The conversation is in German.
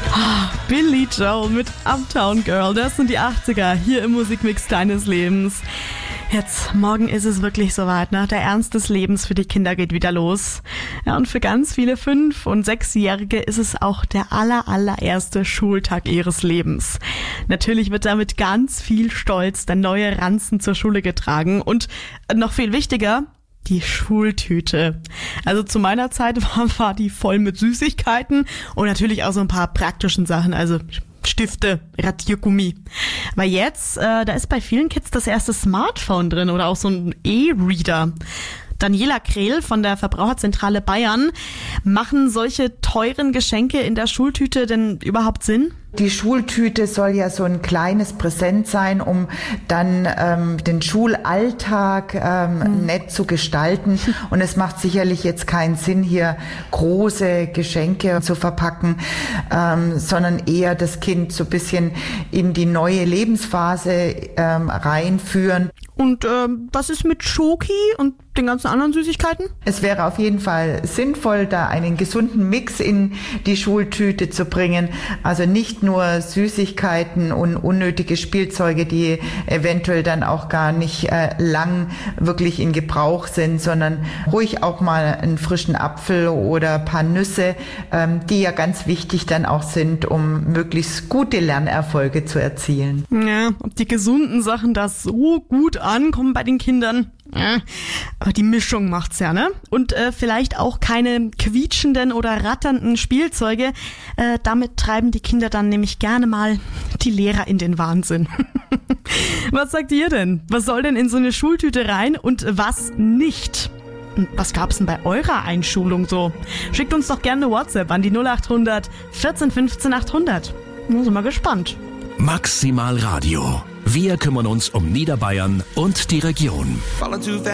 Billy Joel mit Uptown Girl, das sind die 80er hier im Musikmix deines Lebens. Jetzt, morgen ist es wirklich soweit, ne? Der Ernst des Lebens für die Kinder geht wieder los. Ja, und für ganz viele 5- und 6-Jährige ist es auch der allererste Schultag ihres Lebens. Natürlich wird damit ganz viel Stolz der neue Ranzen zur Schule getragen und noch viel wichtiger, die Schultüte. Also zu meiner Zeit war die voll mit Süßigkeiten und natürlich auch so ein paar praktischen Sachen, also Stifte, Radiergummi. Aber jetzt, da ist bei vielen Kids das erste Smartphone drin oder auch so ein E-Reader. Daniela Krehl von der Verbraucherzentrale Bayern. Machen solche teuren Geschenke in der Schultüte denn überhaupt Sinn? Die Schultüte soll ja so ein kleines Präsent sein, um dann den Schulalltag nett zu gestalten. Und es macht sicherlich jetzt keinen Sinn, hier große Geschenke zu verpacken, sondern eher das Kind so ein bisschen in die neue Lebensphase reinführen. Und was ist mit Schoki und den ganzen anderen Süßigkeiten? Es wäre auf jeden Fall sinnvoll, da einen gesunden Mix in die Schultüte zu bringen. Also nicht nur Süßigkeiten und unnötige Spielzeuge, die eventuell dann auch gar nicht lang wirklich in Gebrauch sind, sondern ruhig auch mal einen frischen Apfel oder ein paar Nüsse, die ja ganz wichtig dann auch sind, um möglichst gute Lernerfolge zu erzielen. Ja, ob die gesunden Sachen da so gut ankommen bei den Kindern. Aber die Mischung macht's ja, ne? Und vielleicht auch keine quietschenden oder ratternden Spielzeuge. Damit treiben die Kinder dann nämlich gerne mal die Lehrer in den Wahnsinn. Was sagt ihr denn? Was soll denn in so eine Schultüte rein und was nicht? Und was gab's denn bei eurer Einschulung so? Schickt uns doch gerne eine WhatsApp an die 0800 14 15 800. Sind wir mal gespannt. Maximal Radio. Wir kümmern uns um Niederbayern und die Region.